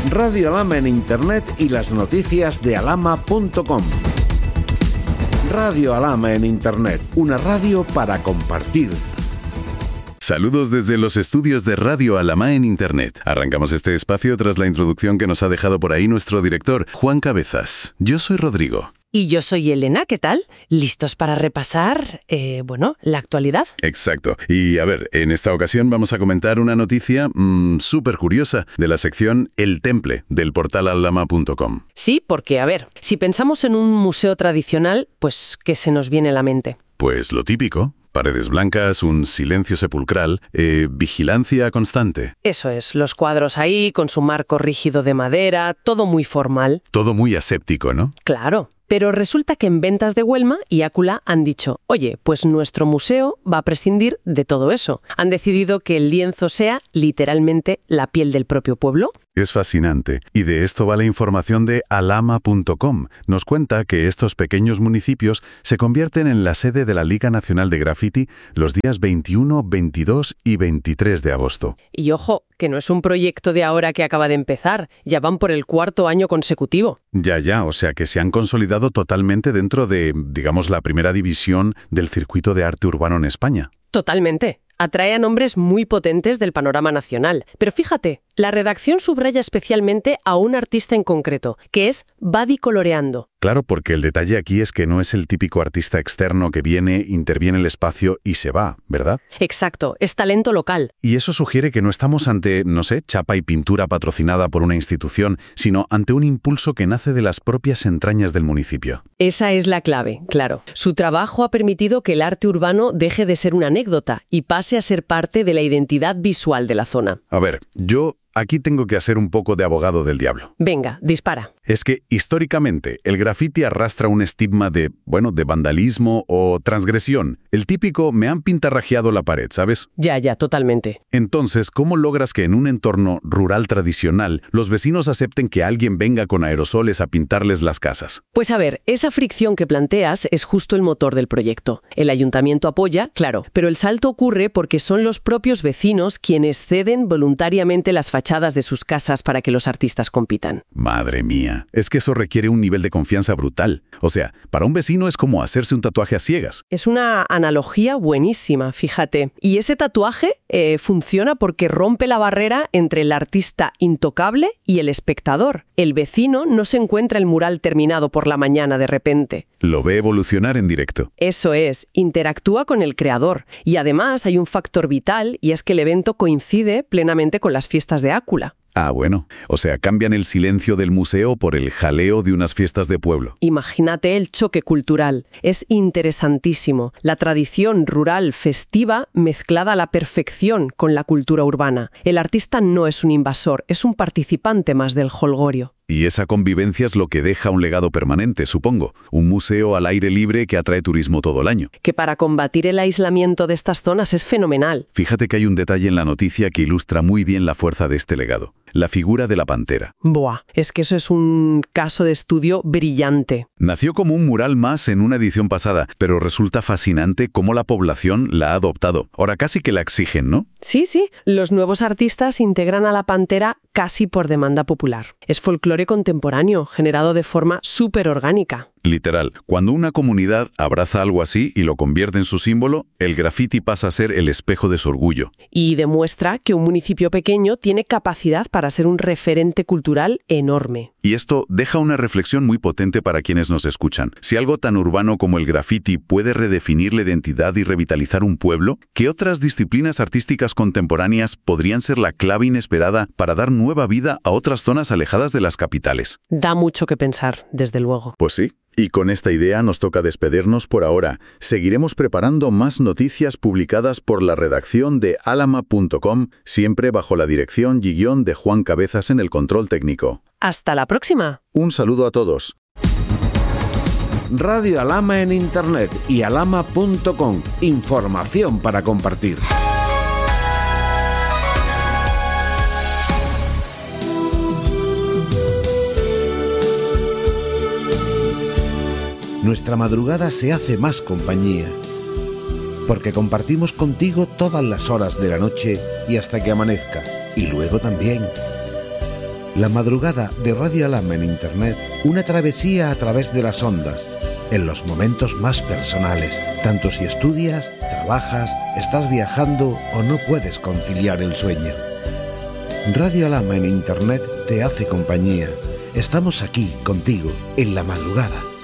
Radio Alhama en Internet y las noticias de alhama.com. Radio Alhama en Internet, una radio para compartir. Saludos desde los estudios de Radio Alhama en Internet. Arrancamos este espacio tras la introducción que nos ha dejado por ahí nuestro director, Juan Cabezas. Yo soy Rodrigo. Y yo soy Elena, ¿qué tal? ¿Listos para repasar, la actualidad? Exacto. Y a ver, en esta ocasión vamos a comentar una noticia súper curiosa de la sección El Temple del portal alhama.com. Sí, porque, a ver, si pensamos en un museo tradicional, pues, ¿qué se nos viene a la mente? Pues lo típico. Paredes blancas, un silencio sepulcral, vigilancia constante. Eso es, los cuadros ahí, con su marco rígido de madera, todo muy formal. Todo muy aséptico, ¿no? Claro. Pero resulta que en Ventas de Huelma y Ácula han dicho, oye, pues nuestro museo va a prescindir de todo eso. Han decidido que el lienzo sea, literalmente, la piel del propio pueblo. Es fascinante. Y de esto va la información de alhama.com. Nos cuenta que estos pequeños municipios se convierten en la sede de la Liga Nacional de Graffiti los días 21, 22 y 23 de agosto. Y ojo, que no es un proyecto de ahora que acaba de empezar. Ya van por el 4º año consecutivo. Ya, o sea que se han consolidado totalmente dentro de, digamos, la primera división del circuito de arte urbano en España. Totalmente. Atrae a nombres muy potentes del panorama nacional. Pero fíjate, la redacción subraya especialmente a un artista en concreto, que es Badi Coloreando. Claro, porque el detalle aquí es que no es el típico artista externo que viene, interviene el espacio y se va, ¿verdad? Exacto, es talento local. Y eso sugiere que no estamos ante, chapa y pintura patrocinada por una institución, sino ante un impulso que nace de las propias entrañas del municipio. Esa es la clave, claro. Su trabajo ha permitido que el arte urbano deje de ser una anécdota y pase a ser parte de la identidad visual de la zona. A ver, yo aquí tengo que hacer un poco de abogado del diablo. Venga, dispara. Es que, históricamente, el graffiti arrastra un estigma de vandalismo o transgresión. El típico, me han pintarrajeado la pared, ¿sabes? Ya, totalmente. Entonces, ¿cómo logras que en un entorno rural tradicional los vecinos acepten que alguien venga con aerosoles a pintarles las casas? Pues a ver, esa fricción que planteas es justo el motor del proyecto. El ayuntamiento apoya, claro, pero el salto ocurre porque son los propios vecinos quienes ceden voluntariamente las fachadas de sus casas para que los artistas compitan. Madre mía. Es que eso requiere un nivel de confianza brutal. O sea, para un vecino es como hacerse un tatuaje a ciegas. Es una analogía buenísima, fíjate. Y ese tatuaje funciona porque rompe la barrera entre el artista intocable y el espectador. El vecino no se encuentra el mural terminado por la mañana de repente. Lo ve evolucionar en directo. Eso es, interactúa con el creador. Y además hay un factor vital y es que el evento coincide plenamente con las fiestas de Ácula. Ah, bueno. O sea, cambian el silencio del museo por el jaleo de unas fiestas de pueblo. Imagínate el choque cultural. Es interesantísimo. La tradición rural festiva mezclada a la perfección con la cultura urbana. El artista no es un invasor, es un participante más del jolgorio. Y esa convivencia es lo que deja un legado permanente, supongo. Un museo al aire libre que atrae turismo todo el año. Que para combatir el aislamiento de estas zonas es fenomenal. Fíjate que hay un detalle en la noticia que ilustra muy bien la fuerza de este legado. La figura de la pantera. Buah, es que eso es un caso de estudio brillante. Nació como un mural más en una edición pasada, pero resulta fascinante cómo la población la ha adoptado. Ahora casi que la exigen, ¿no? Sí. Los nuevos artistas integran a la pantera casi por demanda popular. Es folclore contemporáneo, generado de forma súper orgánica. Literal, cuando una comunidad abraza algo así y lo convierte en su símbolo, el graffiti pasa a ser el espejo de su orgullo. Y demuestra que un municipio pequeño tiene capacidad para ser un referente cultural enorme. Y esto deja una reflexión muy potente para quienes nos escuchan. Si algo tan urbano como el graffiti puede redefinir la identidad y revitalizar un pueblo, ¿qué otras disciplinas artísticas contemporáneas podrían ser la clave inesperada para dar nueva vida a otras zonas alejadas de las capitales? Da mucho que pensar, desde luego. Pues sí. Y con esta idea nos toca despedirnos por ahora. Seguiremos preparando más noticias publicadas por la redacción de alhama.com, siempre bajo la dirección y guión de Juan Cabezas en el control técnico. ¡Hasta la próxima! Un saludo a todos. Radio Alhama en Internet y alhama.com. Información para compartir. Nuestra madrugada se hace más compañía, porque compartimos contigo todas las horas de la noche y hasta que amanezca, y luego también. La madrugada de Radio Alhambra en Internet, una travesía a través de las ondas, en los momentos más personales, tanto si estudias, trabajas, estás viajando o no puedes conciliar el sueño. Radio Alhambra en Internet te hace compañía. Estamos aquí contigo en la madrugada.